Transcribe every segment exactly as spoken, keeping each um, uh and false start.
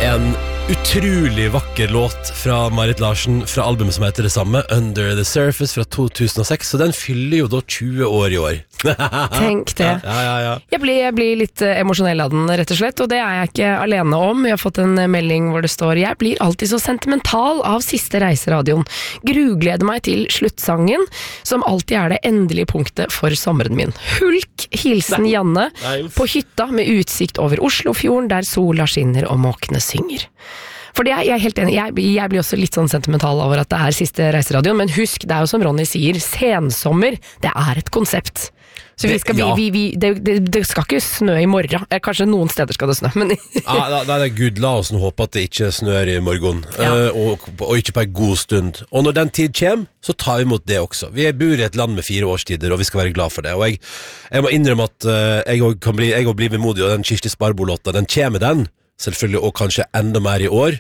En utrolig vakker låt fra Marit Larsen fra albumet som heter det samme, Under the Surface fra to tusen og seks, så den fyller jo da tjue år i år. Tenk det. Ja, ja, ja. Jeg blir, jeg blir litt emosjonell av den, rett og slett, og det er jeg ikke alene om. Jeg har fått en melding hvor det står: jeg blir alltid så sentimental av siste reiseradioen. Grugleder meg til sluttsangen, som alltid er det endelige punktet for sommeren min. Hulk, hilsen Nei. Janne, Nei, på hytta med utsikt over Oslofjorden, der sola skinner og måkene synger. For det er, jeg er helt enig, jeg, jeg blir også litt sånn sentimental over at det er siste reiseradioen, men husk, det er jo som Ronny sier, sensommer, det er et konsept. Så vi skal, det, ja. vi, vi, vi, det, det, det skal ikke snø i morgen, kanskje noen steder skal det snø, men... ja, da, da, Gud, la oss nå håpe at det ikke snør i morgen, ja. uh, og, og ikke på en god stund. Og når den tid kommer, så tar vi imot det også. Vi bor i et land med fire årstider, og vi skal være glad for det. Og jeg, jeg må innrømme at uh, jeg også kan bli, jeg også blir vemodig, og den Kirsti Sparbo-låta, den kommer den, selvfølgelig, og kanskje enda mer i år.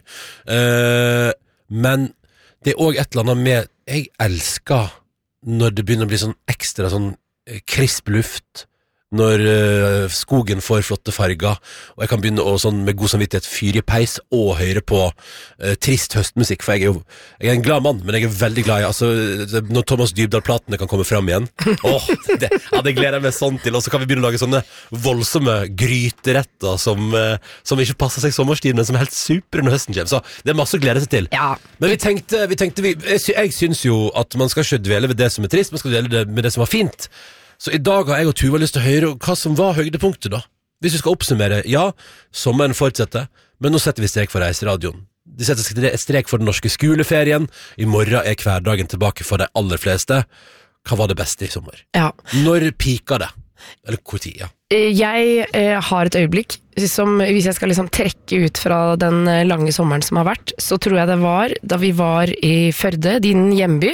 Uh, men det er også et eller annet med, jeg elsker når det begynner å bli sånn ekstra sånn krisp luft, når uh, skogen får flotte farger, og jeg kan begynne å sånn med god samvittighet fyre i peis og høre på uh, trist høstmusikk, for jeg er jo jeg er en glad mann, men jeg er veldig glad i altså, når Thomas Dybdahl-platene kan komme frem igjen. Åh, det, ja, det gleder jeg meg sånn til, og så kan vi begynne å lage sånne voldsomme gryteretter som, uh, som ikke passer seg sommerstiden, men som er helt super når høsten kommer, så det er masse å glede seg til. Ja. Men vi tenkte, vi tenkte vi, jeg, jeg synes jo at man skal ikke dvele ved det som er trist, man skal dvele det med det som var fint. Så i dag har jeg og Tuva lyst til å høre hva som var høydepunktet da. Hvis vi skal oppsummere, ja, sommeren fortsetter, men nå setter vi strek for reiseradioen. De setter strek for den norske skoleferien, i morgen er hverdagen tilbake for de aller fleste. Hva var det beste i sommer? Ja. Når pika det? Eller hvor tid, ja. Jeg eh, har et øyeblikk som, hvis jeg skal liksom trekke ut fra den lange sommeren som har vært, så tror jeg det var da vi var i Førde, din hjemby,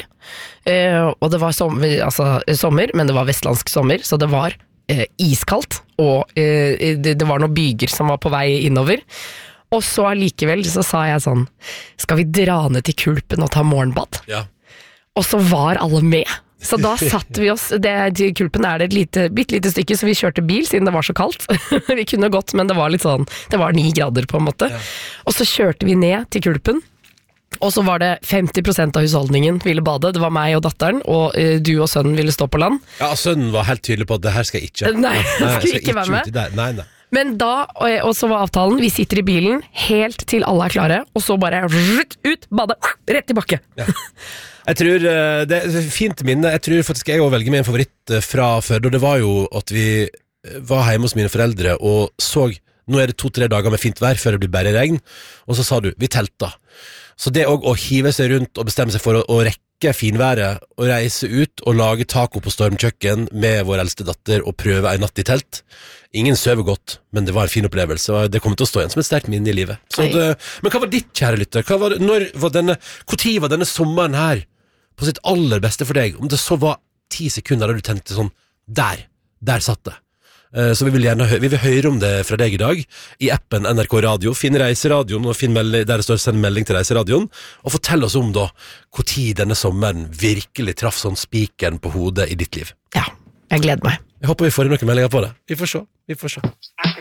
eh, og det var sommer, altså, sommer, men det var vestlandsk sommer, så det var eh, iskaldt, og eh, det, det var noen byger som var på vei innover. Og så allikevel så sa jeg sånn, skal vi dra ned til Kulpen og ta morgenbad? Ja. Og så var alle med. Så da satt vi oss, det, til Kulpen er det et lite, bitte lite stykke, så vi kjørte bil siden det var så kaldt. Vi kunne gått, men det var litt sånn, det var ni grader på en måte. Ja. Og så kjørte vi ned til Kulpen, og så var det femti prosent av husholdningen ville bade. Det var meg og datteren, og uh, du og sønnen ville stå på land. Ja, sønnen var helt tydelig på at det her skal jeg ikke. Nei, nei skal ikke, ikke være med. Nei, nei. Men da, og så var avtalen, vi sitter i bilen helt til alle er klare, og så bare ut, bade, rett i bakke. Ja. Jeg tror, det er fint minne, jeg tror faktisk jeg også velger meg en favoritt fra Førde, og det var jo at vi var hjemme hos mine foreldre og så, nå er det to-tre dager med fint vær før det blir bare regn, og så sa du, vi telta. Så det også å hive seg rundt og bestemme seg for å, å rekke finværet, og reise ut og lage taco på stormkjøkken med vår eldste datter og prøve en natt i telt. Ingen søver godt, men det var en fin opplevelse, og det kommer til å stå igjen som et sterkt minne i livet. Så det, men hva var ditt, kjære lytter? Hva var det, når var denne, hvor tid var denne sommeren her på sitt aller beste for deg? Om det så var ti sekunder da du tenkte sånn, der, der satt det. Så vi vil gjerne hø- vi vil høre om det fra deg i dag i appen N R K Radio. Finn reiseradioen og finn meld- der det står send melding til reiseradioen, og fortell oss om da hvor tid denne sommeren virkelig traff sånn spikeren på hodet i ditt liv. Ja, jeg gleder meg. Jeg håper vi får noen meldinger på det. Vi får se, vi får se.